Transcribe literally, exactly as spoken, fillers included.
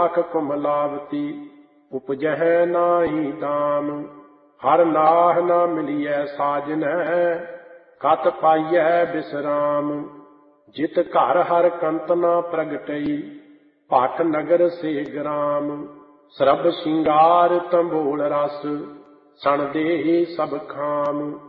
ਅਖ ਕੁਮਲਾਵਤੀ ਉਪਜਹਿ ਨਾਹੀ ਦਾਮ। ਹਰ ਨਾਹ ਨਾ ਮਿਲੀਐ ਸਾਜਨੈ ਕਤ ਪਾਈਐ ਬਿਸਰਾਮ। ਜਿਤ ਘਰ ਹਰ ਕੰਤ ਨਾ ਪ੍ਰਗਟਈ ਭਟ ਨਗਰ ਸੇ ਗ੍ਰਾਮ। ਸਰਬ ਸ਼ਿੰਗਾਰ ਤੰਬੋਲ ਰਸ ਸਣ ਦੇहि ਸਭ ਖਾਮ।